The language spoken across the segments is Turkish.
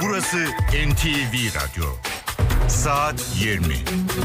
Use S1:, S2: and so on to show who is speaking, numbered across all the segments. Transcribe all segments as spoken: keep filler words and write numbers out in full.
S1: Burası N T V Radyo. Saat yirmi.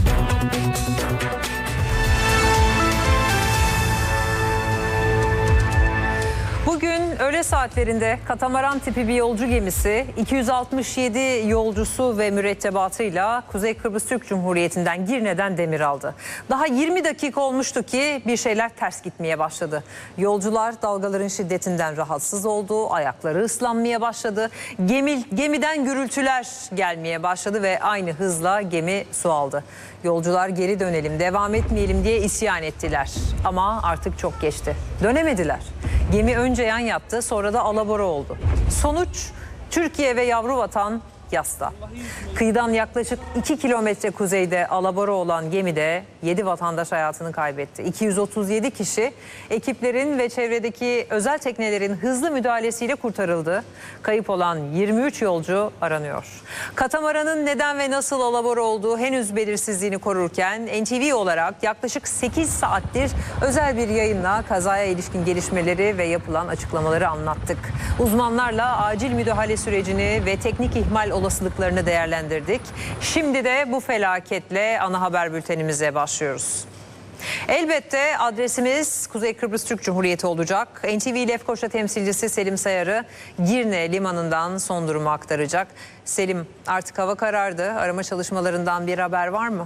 S2: Bugün öğle saatlerinde katamaran tipi bir yolcu gemisi iki yüz altmış yedi yolcusu ve mürettebatıyla Kuzey Kıbrıs Türk Cumhuriyeti'nden Girne'den demir aldı. Daha yirmi dakika olmuştu ki bir şeyler ters gitmeye başladı. Yolcular dalgaların şiddetinden rahatsız oldu, ayakları ıslanmaya başladı. Gemi, gemiden gürültüler gelmeye başladı ve aynı hızla gemi su aldı. Yolcular geri dönelim, devam etmeyelim diye isyan ettiler. Ama artık çok geçti. Dönemediler. Gemi önce yan yattı, sonra da alabora oldu. Sonuç Türkiye ve yavru vatan yasta. Kıyıdan yaklaşık iki kilometre kuzeyde alabora olan gemide yedi vatandaş hayatını kaybetti. iki yüz otuz yedi kişi ekiplerin ve çevredeki özel teknelerin hızlı müdahalesiyle kurtarıldı. Kayıp olan yirmi üç yolcu aranıyor. Katamaranın neden ve nasıl alabora olduğu henüz belirsizliğini korurken N T V olarak yaklaşık sekiz saattir özel bir yayınla kazaya ilişkin gelişmeleri ve yapılan açıklamaları anlattık. Uzmanlarla acil müdahale sürecini ve teknik ihmal olasılıklarını değerlendirdik. Şimdi de bu felaketle ana haber bültenimize başlıyoruz. Elbette adresimiz Kuzey Kıbrıs Türk Cumhuriyeti olacak. N T V Lefkoşa temsilcisi Selim Sayarı Girne limanından son durumu aktaracak. Selim, artık hava karardı. Arama çalışmalarından bir haber var mı?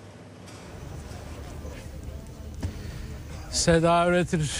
S3: Seda Öğretir,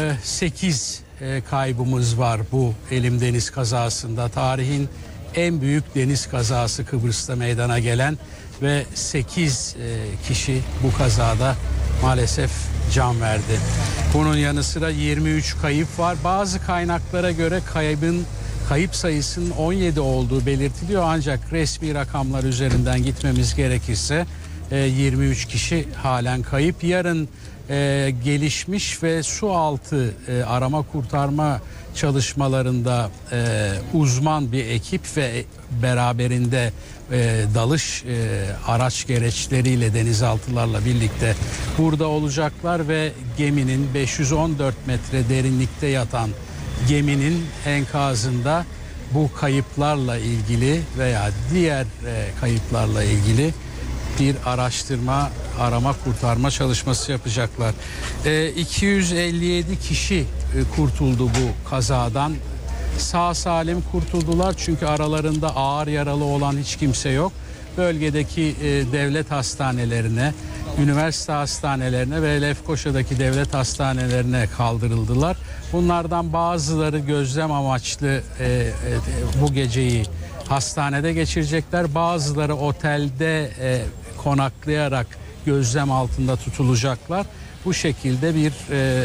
S3: sekiz kaybımız var bu Elim Deniz kazasında. Tarihin en büyük deniz kazası Kıbrıs'ta meydana gelen ve sekiz kişi bu kazada maalesef can verdi. Bunun yanı sıra yirmi üç kayıp var. Bazı kaynaklara göre kaybın kayıp sayısının on yedi olduğu belirtiliyor, ancak resmi rakamlar üzerinden gitmemiz gerekirse yirmi üç kişi halen kayıp. Yarın e, gelişmiş ve su altı e, arama kurtarma çalışmalarında e, uzman bir ekip ve beraberinde e, dalış e, araç gereçleriyle, denizaltılarla birlikte burada olacaklar ve geminin beş yüz on dört metre derinlikte yatan geminin enkazında bu kayıplarla ilgili veya diğer e, kayıplarla ilgili bir araştırma, arama kurtarma çalışması yapacaklar. E, iki yüz elli yedi kişi e, kurtuldu bu kazadan. Sağ salim kurtuldular çünkü aralarında ağır yaralı olan hiç kimse yok. Bölgedeki e, devlet hastanelerine, üniversite hastanelerine ve Lefkoşa'daki devlet hastanelerine kaldırıldılar. Bunlardan bazıları gözlem amaçlı e, e, bu geceyi hastanede geçirecekler. Bazıları otelde e, konaklayarak gözlem altında tutulacaklar. Bu şekilde bir e,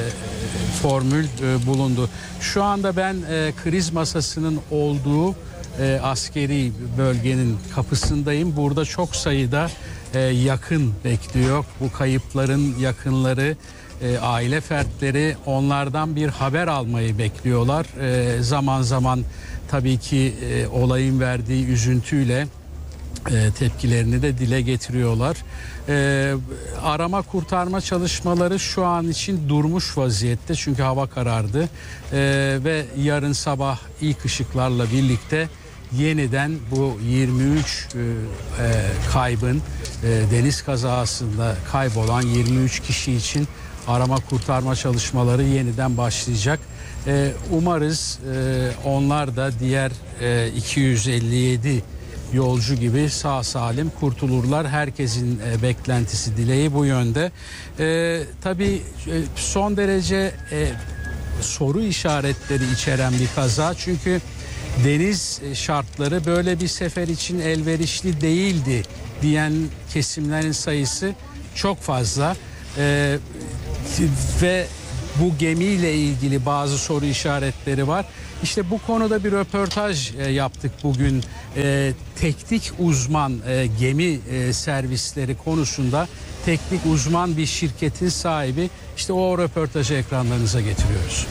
S3: formül e, bulundu. Şu anda ben e, kriz masasının olduğu e, askeri bölgenin kapısındayım. Burada çok sayıda e, yakın bekliyor. Bu kayıpların yakınları, e, aile fertleri onlardan bir haber almayı bekliyorlar. E, zaman zaman tabii ki e, olayın verdiği üzüntüyle e, tepkilerini de dile getiriyorlar. E, arama kurtarma çalışmaları şu an için durmuş vaziyette çünkü hava karardı. E, ve yarın sabah ilk ışıklarla birlikte yeniden bu yirmi üç e, kaybın, e, deniz kazasında kaybolan yirmi üç kişi için arama kurtarma çalışmaları yeniden başlayacak. Ee, umarız e, onlar da diğer e, iki yüz elli yedi yolcu gibi sağ salim kurtulurlar. Herkesin e, beklentisi, dileği bu yönde. E, tabii e, son derece e, soru işaretleri içeren bir kaza. Çünkü deniz şartları böyle bir sefer için elverişli değildi diyen kesimlerin sayısı çok fazla. E, ve bu gemiyle ilgili bazı soru işaretleri var. İşte bu konuda bir röportaj e, yaptık bugün. E, teknik uzman e, gemi e, servisleri konusunda teknik uzman bir şirketin sahibi. İşte o röportajı ekranlarınıza getiriyoruz.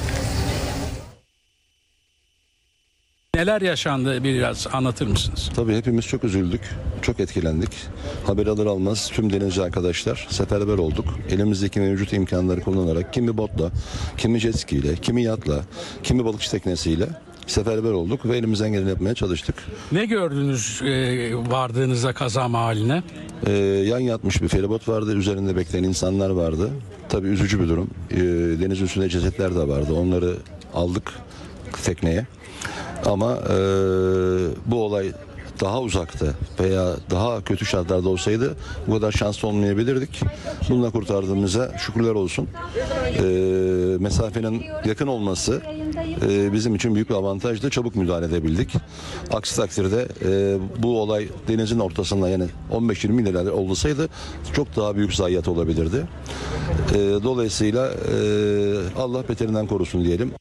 S3: Neler yaşandı biraz anlatır mısınız?
S4: Tabii hepimiz çok üzüldük, çok etkilendik. Haber alır almaz tüm denizci arkadaşlar seferber olduk. Elimizdeki mevcut imkanları kullanarak kimi botla, kimi jet ski ile, kimi yatla, kimi balıkçı teknesiyle seferber olduk ve elimizden geleni yapmaya çalıştık.
S3: Ne gördünüz e, vardığınızda kaza mahalline?
S4: Ee, yan yatmış bir feribot vardı. Üzerinde bekleyen insanlar vardı. Tabii üzücü bir durum. Ee, deniz üstünde cesetler de vardı. Onları aldık tekneye. Ama e, bu olay daha uzakta veya daha kötü şartlarda olsaydı bu kadar şanslı olmayabilirdik. Bununla kurtardığımıza şükürler olsun. E, mesafenin yakın olması e, bizim için büyük bir avantajdı. Çabuk müdahale edebildik. Aksi takdirde e, bu olay denizin ortasında, yani on beş yirmi mil olsaydı çok daha büyük zayiat olabilirdi. E, dolayısıyla e, Allah beterinden korusun diyelim.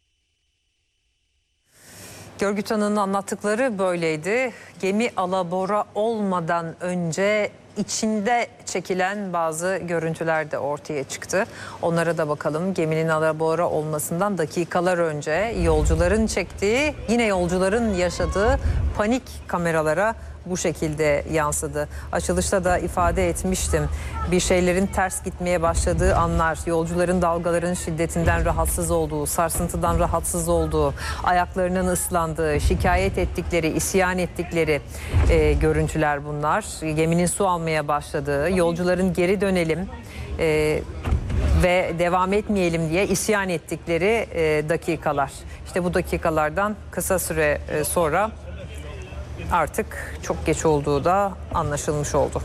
S2: Görgü tanığının anlattıkları böyleydi. Gemi alabora olmadan önce içinde çekilen bazı görüntüler de ortaya çıktı. Onlara da bakalım. Geminin alabora olmasından dakikalar önce yolcuların çektiği, yine yolcuların yaşadığı panik kameralara bu şekilde yansıdı. Açılışta da ifade etmiştim. Bir şeylerin ters gitmeye başladığı anlar, yolcuların dalgaların şiddetinden rahatsız olduğu, sarsıntıdan rahatsız olduğu, ayaklarının ıslandığı, şikayet ettikleri, isyan ettikleri e, görüntüler bunlar. Geminin su almaya başladığı, yolcuların geri dönelim e, ve devam etmeyelim diye isyan ettikleri e, dakikalar. İşte bu dakikalardan kısa süre e, sonra artık çok geç olduğu da anlaşılmış oldu.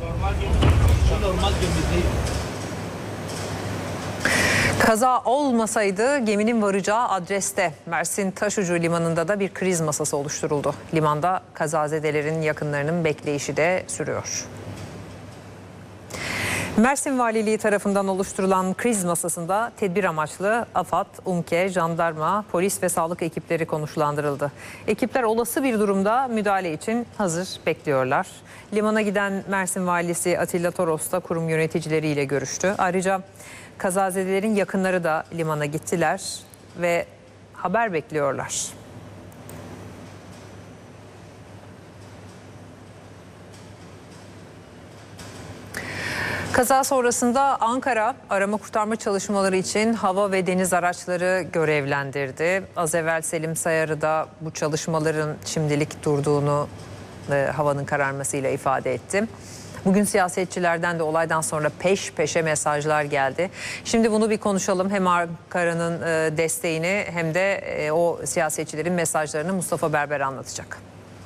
S2: Kaza olmasaydı geminin varacağı adreste Mersin Taşucu Limanı'nda da bir kriz masası oluşturuldu. Limanda kazazedelerin yakınlarının bekleyişi de sürüyor. Mersin Valiliği tarafından oluşturulan kriz masasında tedbir amaçlı AFAD, UMKE, jandarma, polis ve sağlık ekipleri konuşlandırıldı. Ekipler olası bir durumda müdahale için hazır bekliyorlar. Limana giden Mersin Valisi Atilla Toros da kurum yöneticileriyle görüştü. Ayrıca kazazedelerin yakınları da limana gittiler ve haber bekliyorlar. Kaza sonrasında Ankara arama kurtarma çalışmaları için hava ve deniz araçları görevlendirdi. Az evvel Selim Sayarı da bu çalışmaların şimdilik durduğunu e, havanın kararmasıyla ifade etti. Bugün siyasetçilerden de olaydan sonra peş peşe mesajlar geldi. Şimdi bunu bir konuşalım. Hem Ankara'nın e, desteğini hem de e, o siyasetçilerin mesajlarını Mustafa Berber anlatacak.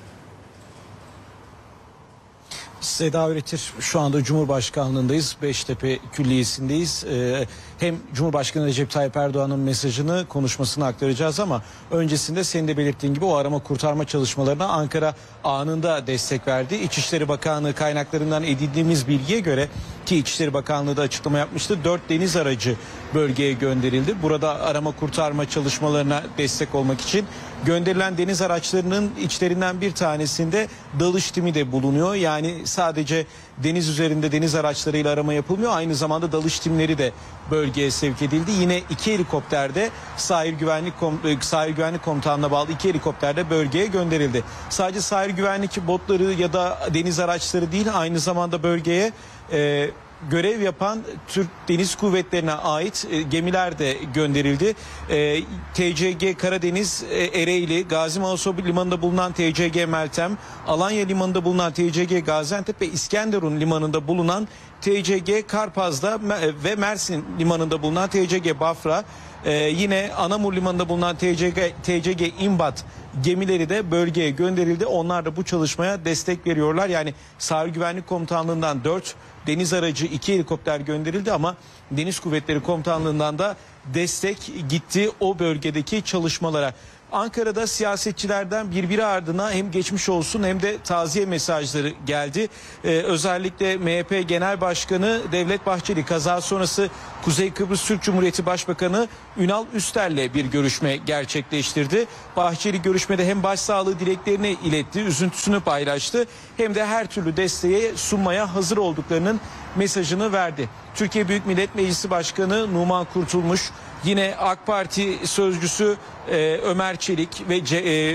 S5: Seda Öğretir, şu anda Cumhurbaşkanlığındayız. Beştepe Külliyesi'ndeyiz. Ee, hem Cumhurbaşkanı Recep Tayyip Erdoğan'ın mesajını, konuşmasını aktaracağız ama öncesinde senin de belirttiğin gibi o arama kurtarma çalışmalarına Ankara anında destek verdi. İçişleri Bakanlığı kaynaklarından edindiğimiz bilgiye göre, ki İçişleri Bakanlığı da açıklama yapmıştı, dört deniz aracı bölgeye gönderildi. Burada arama kurtarma çalışmalarına destek olmak için gönderilen deniz araçlarının içlerinden bir tanesinde dalış timi de bulunuyor. Yani sadece deniz üzerinde deniz araçlarıyla arama yapılmıyor. Aynı zamanda dalış timleri de bölgeye sevk edildi. Yine iki helikopterde sahil güvenlik sahil güvenlik komutanlığına bağlı iki helikopterde bölgeye gönderildi. Sadece sahil güvenlik botları ya da deniz araçları değil, aynı zamanda bölgeye e, görev yapan Türk Deniz Kuvvetleri'ne ait e, gemiler de gönderildi. E, T C G Karadeniz e, Ereğli, Gazi Mahsubi Limanı'nda bulunan T C G Meltem, Alanya Limanı'nda bulunan T C G Gaziantep ve İskenderun Limanı'nda bulunan T C G Karpaz'da ve Mersin Limanı'nda bulunan T C G Bafra, e, yine Anamur Limanı'nda bulunan T C G, T C G İmbat gemileri de bölgeye gönderildi. Onlar da bu çalışmaya destek veriyorlar. Yani Sahil Güvenlik Komutanlığı'ndan dört deniz aracı, iki helikopter gönderildi ama Deniz Kuvvetleri Komutanlığı'ndan da destek gitti o bölgedeki çalışmalara. Ankara'da siyasetçilerden birbiri ardına hem geçmiş olsun hem de taziye mesajları geldi. Ee, özellikle M H P Genel Başkanı Devlet Bahçeli kaza sonrası Kuzey Kıbrıs Türk Cumhuriyeti Başbakanı Ünal Üster'le bir görüşme gerçekleştirdi. Bahçeli görüşmede hem başsağlığı dileklerini iletti, üzüntüsünü paylaştı, hem de her türlü desteğe sunmaya hazır olduklarının mesajını verdi. Türkiye Büyük Millet Meclisi Başkanı Numan Kurtulmuş, yine AK Parti sözcüsü e, Ömer Çelik ve C, e,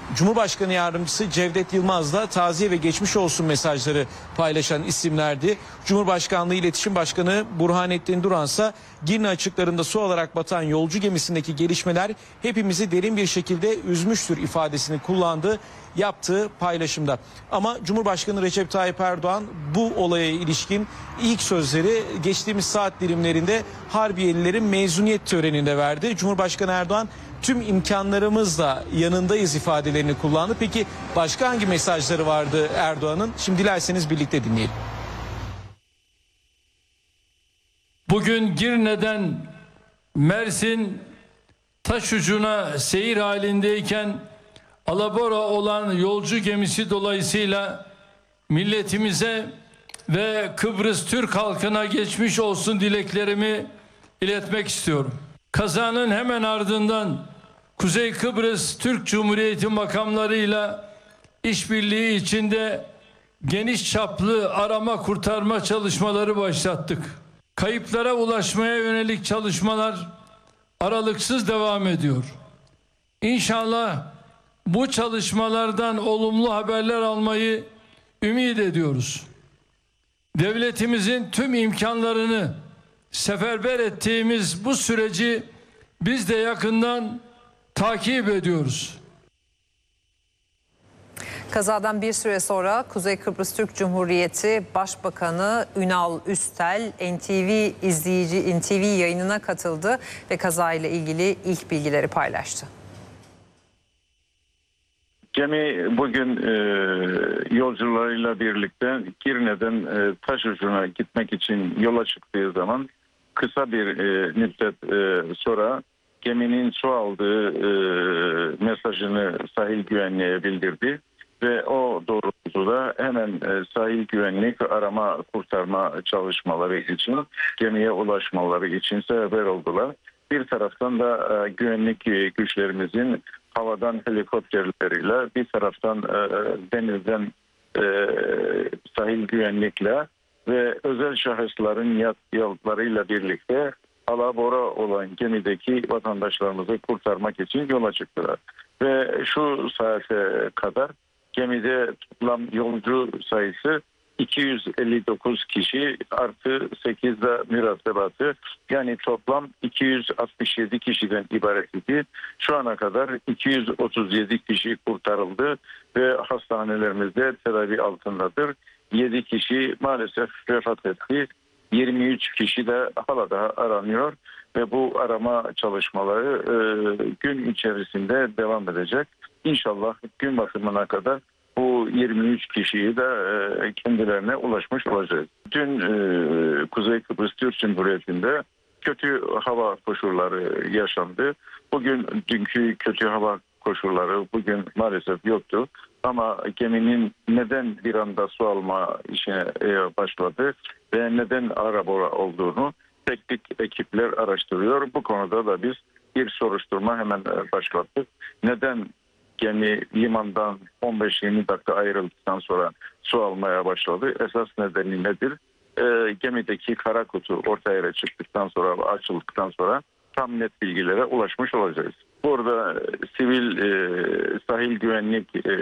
S5: Cumhurbaşkanı Yardımcısı Cevdet Yılmaz'la taziye ve geçmiş olsun mesajları paylaşan isimlerdi. Cumhurbaşkanlığı İletişim Başkanı Burhanettin Duran ise Girne açıklarında su alarak batan yolcu gemisindeki gelişmeler hepimizi derin bir şekilde üzmüştür ifadesini kullandı yaptığı paylaşımda. Ama Cumhurbaşkanı Recep Tayyip Erdoğan bu olaya ilişkin ilk sözleri geçtiğimiz saat dilimlerinde Harbiyelilerin mezuniyet töreninde verdi. Cumhurbaşkanı Erdoğan tüm imkanlarımızla yanındayız ifadelerini kullandı. Peki başka hangi mesajları vardı Erdoğan'ın? Şimdi dilerseniz birlikte dinleyelim.
S6: Bugün Girne'den Mersin Taşucu'na seyir halindeyken alabora olan yolcu gemisi dolayısıyla milletimize ve Kıbrıs Türk halkına geçmiş olsun dileklerimi iletmek istiyorum. Kazanın hemen ardından Kuzey Kıbrıs Türk Cumhuriyeti makamlarıyla işbirliği içinde geniş çaplı arama kurtarma çalışmaları başlattık. Kayıplara ulaşmaya yönelik çalışmalar aralıksız devam ediyor. İnşallah bu çalışmalardan olumlu haberler almayı ümit ediyoruz. Devletimizin tüm imkanlarını seferber ettiğimiz bu süreci biz de yakından takip ediyoruz.
S2: Kazadan bir süre sonra Kuzey Kıbrıs Türk Cumhuriyeti Başbakanı Ünal Üstel N T V izleyici N T V yayınına katıldı ve kazayla ilgili ilk bilgileri paylaştı.
S7: Gemi bugün e, yolcularıyla birlikte Girne'den e, Taşucu'na gitmek için yola çıktığı zaman kısa bir e, müddet e, sonra geminin su aldığı e, mesajını sahil güvenliğe bildirdi ve o doğrultuda hemen e, sahil güvenlik arama kurtarma çalışmaları için gemiye ulaşmaları için seferber oldular. Bir taraftan da e, güvenlik güçlerimizin havadan helikopterleriyle, bir taraftan e, denizden e, sahil güvenlikle ve özel şahısların yat yollarıyla birlikte alabora olan gemideki vatandaşlarımızı kurtarmak için yola çıktılar. Ve şu saate kadar gemide toplam yolcu sayısı iki yüz elli dokuz kişi artı sekiz de mürettebatı, yani toplam iki yüz altmış yedi kişiden ibaret idi. Şu ana kadar iki yüz otuz yedi kişi kurtarıldı ve hastanelerimizde tedavi altındadır. yedi kişi maalesef vefat etti. yirmi üç kişi de hala daha aranıyor ve bu arama çalışmaları e, gün içerisinde devam edecek. İnşallah gün batımına kadar bu yirmi üç kişiyi de e, kendilerine ulaşmış olacağız. Dün e, Kuzey Kıbrıs Türk Cumhuriyeti'nde kötü hava koşulları yaşandı. Bugün dünkü kötü hava koşulları bugün maalesef yoktu. Ama geminin neden bir anda su alma işine e, başladı ve neden arabora olduğunu teknik ekipler araştırıyor. Bu konuda da biz bir soruşturma hemen başlattık. Neden gemi limandan on beş yirmi dakika ayrıldıktan sonra su almaya başladı? Esas nedeni nedir? E, gemideki kara kutu ortaya çıktıktan sonra, açıldıktan sonra tam net bilgilere ulaşmış olacağız. Burada sivil e, sahil güvenlik e,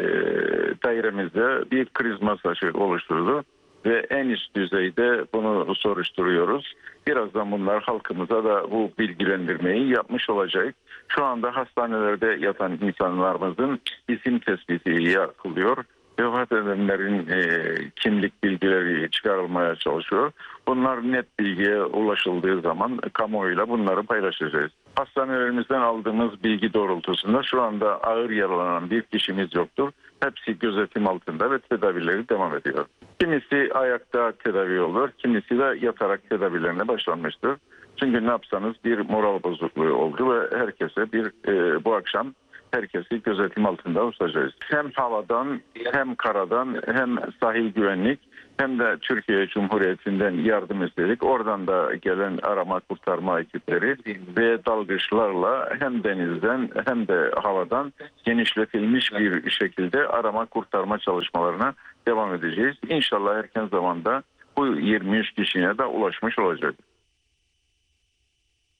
S7: dairemizde bir kriz masajı oluşturdu ve en üst düzeyde bunu soruşturuyoruz. Birazdan bunlar halkımıza da bu bilgilendirmeyi yapmış olacak. Şu anda hastanelerde yatan insanlarımızın isim tespiti yapılıyor. Vefat edenlerin e, kimlik bilgileri çıkarılmaya çalışıyor. Bunlar net bilgiye ulaşıldığı zaman kamuoyuyla bunları paylaşacağız. Hastanelerimizden aldığımız bilgi doğrultusunda şu anda ağır yaralanan bir kişimiz yoktur. Hepsi gözetim altında ve tedavileri devam ediyor. Kimisi ayakta tedavi olur, kimisi de yatarak tedavilerine başlanmıştır. Çünkü ne yapsanız bir moral bozukluğu oldu ve herkese bir e, bu akşam herkesi gözetim altında tutacağız. Hem havadan hem karadan hem sahil güvenlik hem de Türkiye Cumhuriyeti'nden yardım istedik. Oradan da gelen arama kurtarma ekipleri ve dalgıçlarla hem denizden hem de havadan genişletilmiş bir şekilde arama kurtarma çalışmalarına devam edeceğiz. İnşallah erken zamanda bu yirmi üç kişiye de ulaşmış olacak.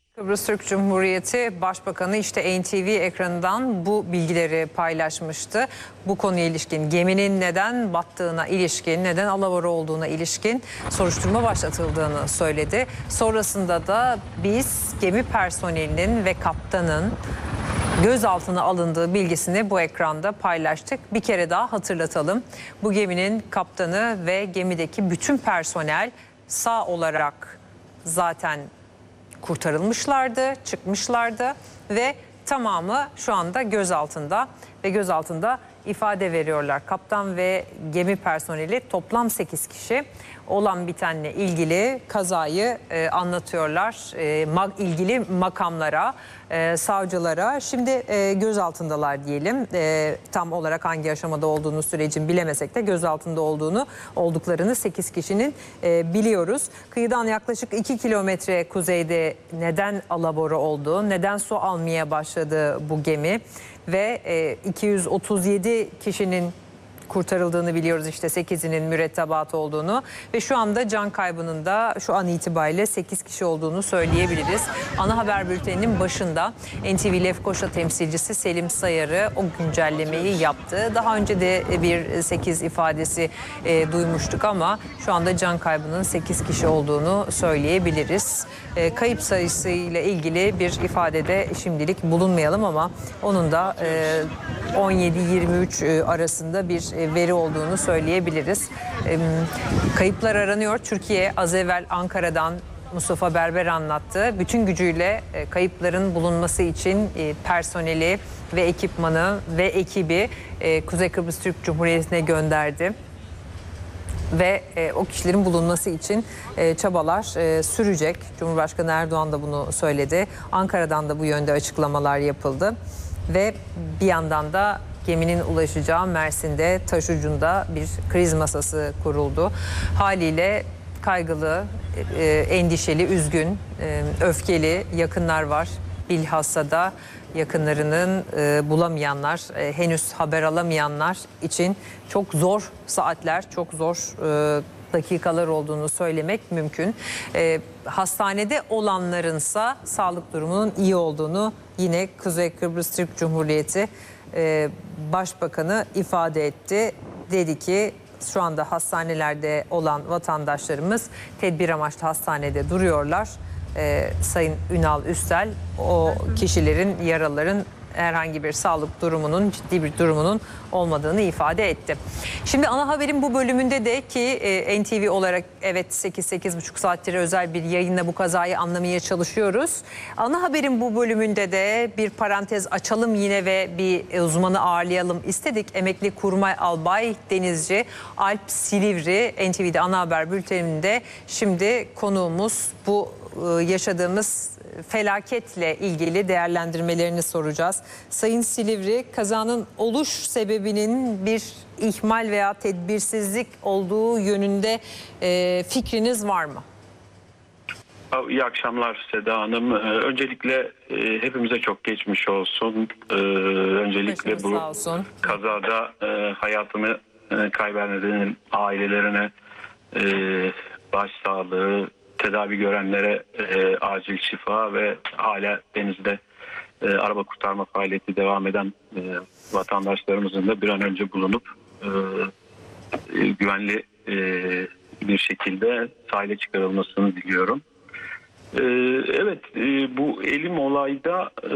S2: Kıbrıs Türk Cumhuriyeti Başbakanı işte N T V ekranından bu bilgileri paylaşmıştı. Bu konuya ilişkin, geminin neden battığına ilişkin, neden alabora olduğuna ilişkin soruşturma başlatıldığını söyledi. Sonrasında da biz gemi personelinin ve kaptanın gözaltına alındığı bilgisini bu ekranda paylaştık. Bir kere daha hatırlatalım. Bu geminin kaptanı ve gemideki bütün personel sağ olarak zaten kurtarılmışlardı, çıkmışlardı ve tamamı şu anda gözaltında ve gözaltında ifade veriyorlar. Kaptan ve gemi personeli toplam sekiz kişi olan bitenle ilgili kazayı e, anlatıyorlar. E, ma- ilgili makamlara, e, savcılara. Şimdi e, gözaltındalar diyelim. E, tam olarak hangi aşamada olduğunu sürecin bilemesek de gözaltında olduğunu olduklarını sekiz kişinin e, biliyoruz. Kıyıdan yaklaşık iki kilometre kuzeyde neden alabora oldu, neden su almaya başladı bu gemi ve e, iki yüz otuz yedi kişinin kurtarıldığını biliyoruz, işte sekizinin mürettebat olduğunu ve şu anda can kaybının da şu an itibariyle sekiz kişi olduğunu söyleyebiliriz. Ana haber bülteninin başında N T V Lefkoşa temsilcisi Selim Sayarı o güncellemeyi yaptı. Daha önce de bir sekiz ifadesi e, duymuştuk ama şu anda can kaybının sekiz kişi olduğunu söyleyebiliriz. E, kayıp sayısıyla ilgili bir ifadede şimdilik bulunmayalım ama onun da e, on yedi yirmi üç arasında bir veri olduğunu söyleyebiliriz. Kayıplar aranıyor. Türkiye az evvel Ankara'dan Mustafa Berber anlattı. Bütün gücüyle kayıpların bulunması için personeli ve ekipmanı ve ekibi Kuzey Kıbrıs Türk Cumhuriyeti'ne gönderdi. Ve e, o kişilerin bulunması için e, çabalar e, sürecek. Cumhurbaşkanı Erdoğan da bunu söyledi. Ankara'dan da bu yönde açıklamalar yapıldı. Ve bir yandan da geminin ulaşacağı Mersin'de taş ucunda bir kriz masası kuruldu. Haliyle kaygılı, e, endişeli, üzgün, e, öfkeli yakınlar var. Bilhassa da yakınlarının e, bulamayanlar, e, henüz haber alamayanlar için çok zor saatler, çok zor e, dakikalar olduğunu söylemek mümkün. E, hastanede olanlarınsa sağlık durumunun iyi olduğunu yine Kuzey Kıbrıs Türk Cumhuriyeti e, Başbakanı ifade etti. Dedi ki şu anda hastanelerde olan vatandaşlarımız tedbir amaçlı hastanede duruyorlar. Ee, Sayın Ünal Üstel o kişilerin, yaraların herhangi bir sağlık durumunun, ciddi bir durumunun olmadığını ifade etti. Şimdi ana haberin bu bölümünde de ki e, N T V olarak evet sekiz sekiz buçuk saattir özel bir yayınla bu kazayı anlamaya çalışıyoruz. Ana haberin bu bölümünde de bir parantez açalım yine ve bir uzmanı ağırlayalım istedik. Emekli kurmay albay denizci Alp Silivri N T V'de ana haber bülteninde. Şimdi konuğumuz bu yaşadığımız felaketle ilgili değerlendirmelerini soracağız. Sayın Silivri, kazanın oluş sebebinin bir ihmal veya tedbirsizlik olduğu yönünde e, fikriniz var mı?
S8: İyi akşamlar Seda Hanım. Öncelikle hepimize çok geçmiş olsun. Öncelikle
S2: Başınız
S8: bu
S2: sağ olsun.
S8: kazada hayatını kaybedenlerin ailelerine başsağlığı, tedavi görenlere e, acil şifa ve hala denizde e, araba kurtarma faaliyeti devam eden e, vatandaşlarımızın da bir an önce bulunup e, e, güvenli e, bir şekilde sahile çıkarılmasını diliyorum. E, evet e, bu elim olayda e,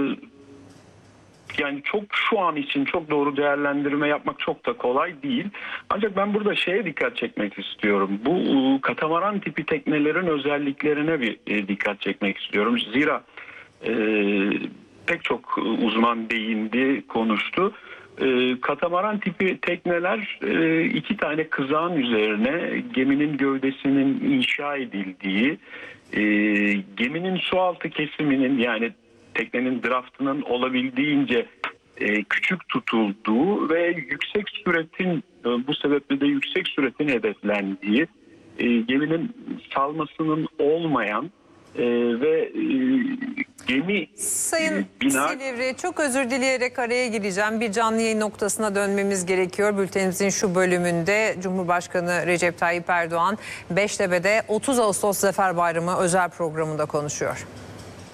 S8: yani çok şu an için çok doğru değerlendirme yapmak çok da kolay değil. Ancak ben burada şeye dikkat çekmek istiyorum. Bu katamaran tipi teknelerin özelliklerine bir dikkat çekmek istiyorum. Zira e, pek çok uzman değindi, konuştu. E, katamaran tipi tekneler e, iki tane kızağın üzerine geminin gövdesinin inşa edildiği, e, geminin sualtı kesiminin yani teknenin draftının olabildiğince e, küçük tutulduğu ve yüksek süratin e, bu sebeple de yüksek süratin hedeflendiği, e, geminin salmasının olmayan e, ve e, gemi
S2: Sayın
S8: e, bina...
S2: Silivri, çok özür dileyerek araya gireceğim. Bir canlı yayın noktasına dönmemiz gerekiyor. Bültenimizin şu bölümünde Cumhurbaşkanı Recep Tayyip Erdoğan Beştepe'de otuz Ağustos Zafer Bayramı özel programında konuşuyor.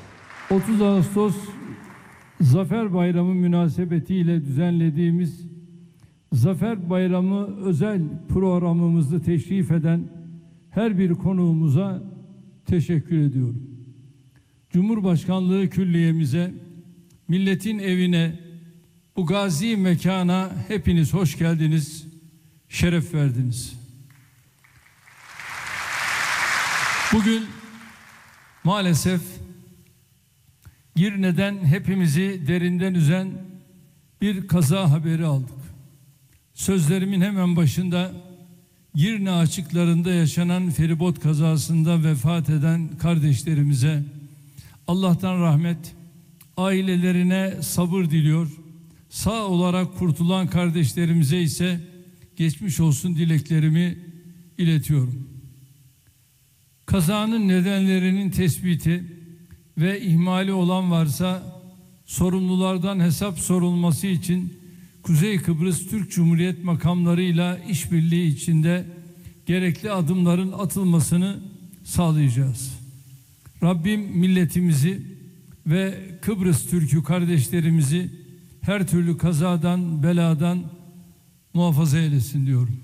S6: otuz Ağustos Zafer Bayramı münasebetiyle düzenlediğimiz Zafer Bayramı özel programımızı teşrif eden her bir konuğumuza teşekkür ediyorum. Cumhurbaşkanlığı Külliye'mize, milletin evine, bu gazi mekana hepiniz hoş geldiniz, şeref verdiniz. Bugün maalesef Girne'den hepimizi derinden üzen bir kaza haberi aldık. Sözlerimin hemen başında Girne açıklarında yaşanan feribot kazasında vefat eden kardeşlerimize Allah'tan rahmet, ailelerine sabır diliyor. Sağ olarak kurtulan kardeşlerimize ise geçmiş olsun dileklerimi iletiyorum. Kazanın nedenlerinin tespiti ve ihmali olan varsa sorumlulardan hesap sorulması için Kuzey Kıbrıs Türk Cumhuriyet makamlarıyla işbirliği içinde gerekli adımların atılmasını sağlayacağız. Rabbim milletimizi ve Kıbrıs Türk'ü kardeşlerimizi her türlü kazadan, beladan muhafaza eylesin diyorum.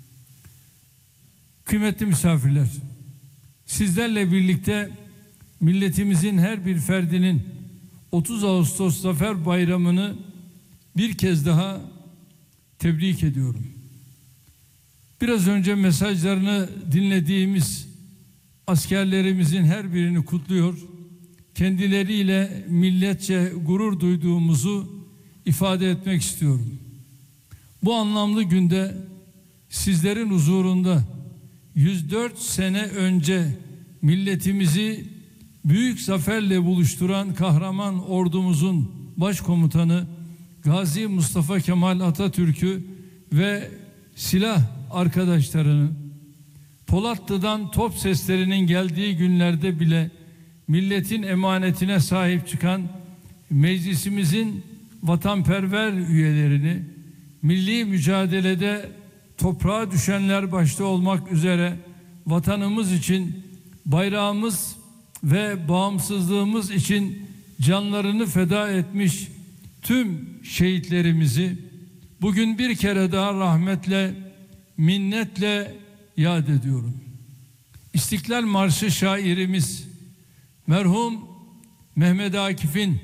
S6: Kıymetli misafirler, sizlerle birlikte milletimizin her bir ferdinin otuz Ağustos Zafer Bayramı'nı bir kez daha tebrik ediyorum. Biraz önce mesajlarını dinlediğimiz askerlerimizin her birini kutluyor, kendileriyle milletçe gurur duyduğumuzu ifade etmek istiyorum. Bu anlamlı günde sizlerin huzurunda yüz dört sene önce milletimizi büyük zaferle buluşturan kahraman ordumuzun başkomutanı Gazi Mustafa Kemal Atatürk'ü ve silah arkadaşlarını, Polatlı'dan top seslerinin geldiği günlerde bile milletin emanetine sahip çıkan meclisimizin vatanperver üyelerini, milli mücadelede toprağa düşenler başta olmak üzere vatanımız için, bayrağımız ve bağımsızlığımız için canlarını feda etmiş tüm şehitlerimizi bugün bir kere daha rahmetle, minnetle yad ediyorum. İstiklal Marşı şairimiz merhum Mehmet Akif'in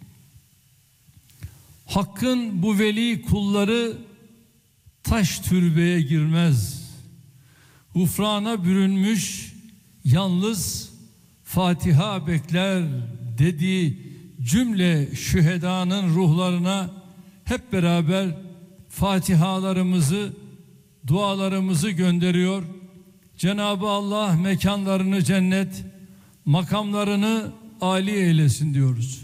S6: Hakkın bu veli kulları taş türbeye girmez, gufrana bürünmüş yalnız Fatiha bekler dediği cümle şühedanın ruhlarına hep beraber Fatihalarımızı, dualarımızı gönderiyor. Cenab-ı Allah mekanlarını cennet, makamlarını âli eylesin diyoruz.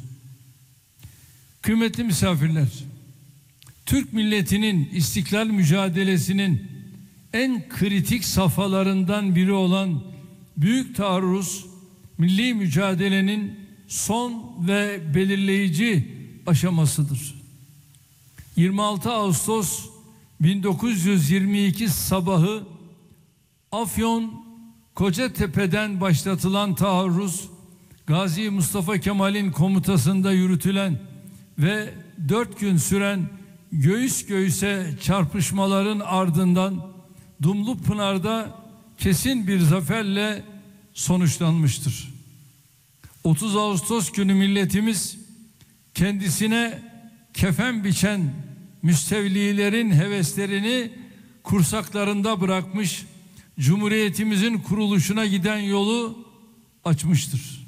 S6: Kıymetli misafirler, Türk milletinin istiklal mücadelesinin en kritik safhalarından biri olan Büyük Taarruz, milli mücadelenin son ve belirleyici aşamasıdır. yirmi altı Ağustos bin dokuz yüz yirmi iki sabahı Afyon Kocatepe'den başlatılan taarruz, Gazi Mustafa Kemal'in komutasında yürütülen ve dört gün süren göğüs göğüse çarpışmaların ardından Dumlupınar'da kesin bir zaferle sonuçlanmıştır. otuz Ağustos günü milletimiz kendisine kefen biçen müstevlilerin heveslerini kursaklarında bırakmış, Cumhuriyetimizin kuruluşuna giden yolu açmıştır.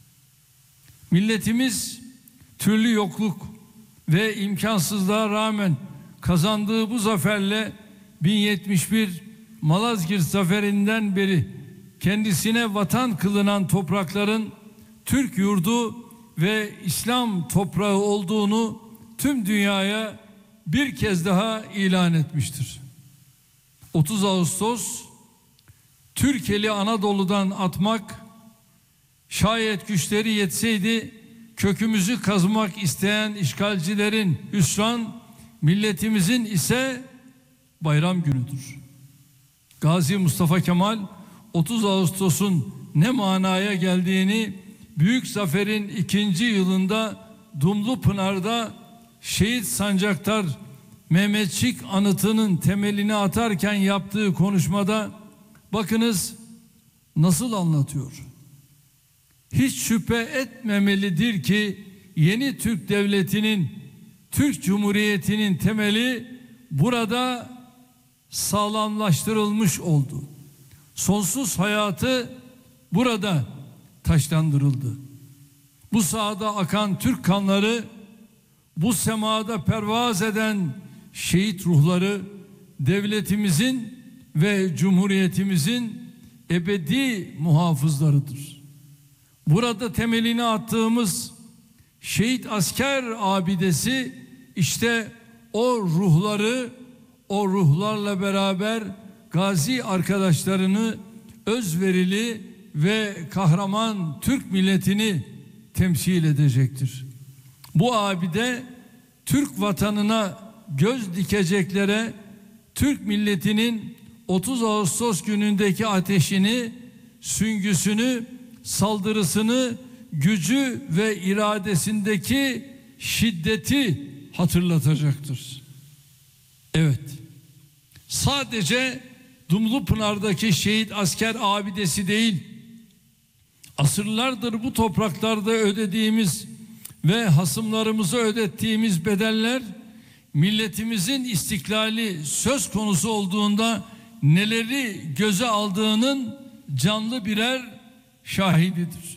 S6: Milletimiz türlü yokluk ve imkansızlığa rağmen kazandığı bu zaferle bin yetmiş bir Malazgirt zaferinden beri kendisine vatan kılınan toprakların Türk yurdu ve İslam toprağı olduğunu tüm dünyaya bir kez daha ilan etmiştir. otuz Ağustos Türkeli Anadolu'dan atmak, şayet güçleri yetseydi kökümüzü kazmak isteyen işgalcilerin hüsran, milletimizin ise bayram günüdür. Gazi Mustafa Kemal otuz Ağustos'un ne manaya geldiğini Büyük Zafer'in ikinci yılında Dumlupınar'da Şehit Sancaktar Mehmetçik anıtının temelini atarken yaptığı konuşmada bakınız nasıl anlatıyor. Hiç şüphe etmemelidir ki yeni Türk Devleti'nin, Türk Cumhuriyeti'nin temeli burada sağlamlaştırılmış oldu. Sonsuz hayatı burada taşlandırıldı. Bu sahada akan Türk kanları, bu semada pervaz eden şehit ruhları devletimizin ve cumhuriyetimizin ebedi muhafızlarıdır. Burada temelini attığımız şehit asker abidesi işte o ruhları, o ruhlarla beraber gazi arkadaşlarını, özverili ve kahraman Türk milletini temsil edecektir. Bu abide Türk vatanına göz dikeceklere, Türk milletinin otuz Ağustos günündeki ateşini, süngüsünü, saldırısını, gücü ve iradesindeki şiddeti hatırlatacaktır. Evet, sadece Dumlupınar'daki şehit asker abidesi değil, asırlardır bu topraklarda ödediğimiz ve hasımlarımıza ödettiğimiz bedeller, milletimizin istiklali söz konusu olduğunda neleri göze aldığının canlı birer şahididir.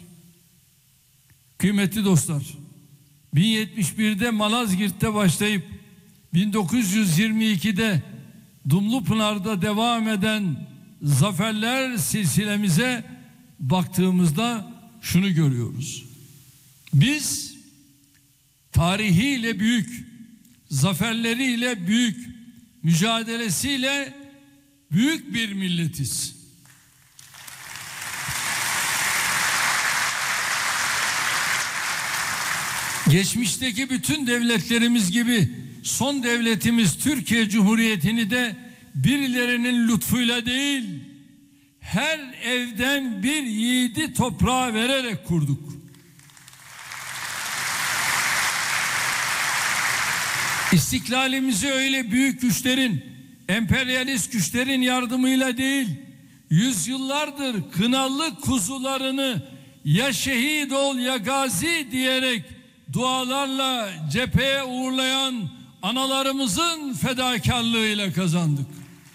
S6: Kıymetli dostlar, bin yetmiş birde Malazgirt'te başlayıp bin dokuz yüz yirmi ikide Dumlupınar'da devam eden zaferler silsilemize baktığımızda şunu görüyoruz. Biz tarihiyle büyük, zaferleriyle büyük, mücadelesiyle büyük bir milletiz. Geçmişteki bütün devletlerimiz gibi son devletimiz Türkiye Cumhuriyeti'ni de birilerinin lütfuyla değil, her evden bir yiğidi toprağa vererek kurduk. İstiklalimizi öyle büyük güçlerin, emperyalist güçlerin yardımıyla değil, yüzyıllardır kınalı kuzularını ya şehit ol ya gazi diyerek dualarla cepheye uğurlayan analarımızın fedakarlığıyla kazandık.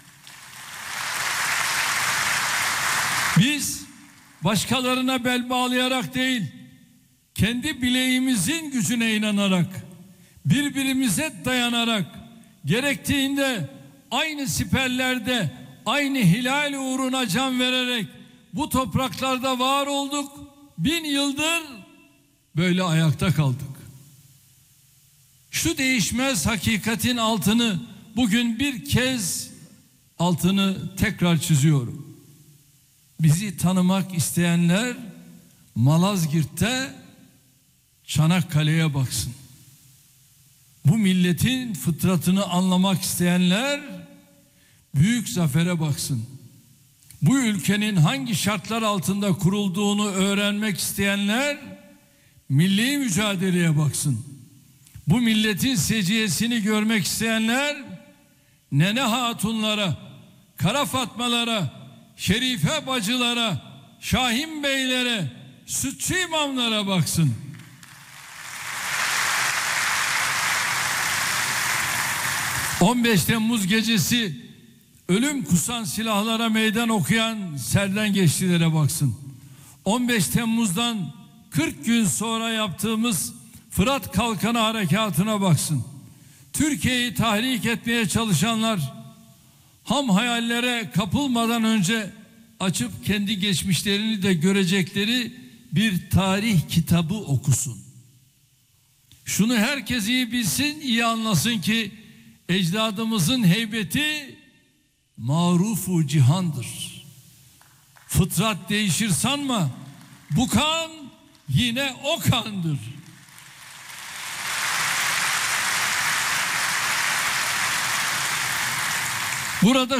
S6: Biz başkalarına bel bağlayarak değil, kendi bileğimizin gücüne inanarak, birbirimize dayanarak, gerektiğinde aynı siperlerde, aynı hilal uğruna can vererek bu topraklarda var olduk. Bin yıldır böyle ayakta kaldık. Şu değişmez hakikatin altını bugün bir kez altını tekrar çiziyorum. Bizi tanımak isteyenler Malazgirt'te Çanakkale'ye baksın. Bu milletin fıtratını anlamak isteyenler Büyük Zafer'e baksın. Bu ülkenin hangi şartlar altında kurulduğunu öğrenmek isteyenler milli mücadeleye baksın. Bu milletin seciyesini görmek isteyenler Nene Hatunlara, Kara Fatmalara, Şerife bacılara, Şahin beylere, sütçü imamlara baksın. on beş Temmuz gecesi ölüm kusan silahlara meydan okuyan serden geçtilere baksın. on beş Temmuz'dan kırk gün sonra yaptığımız Fırat Kalkanı harekatına baksın. Türkiye'yi tahrik etmeye çalışanlar ham hayallere kapılmadan önce açıp kendi geçmişlerini de görecekleri bir tarih kitabı okusun. Şunu herkes iyi bilsin, iyi anlasın ki ecdadımızın heybeti marufu cihandır. Fıtrat değişir sanma, bu kan yine o kandır. Burada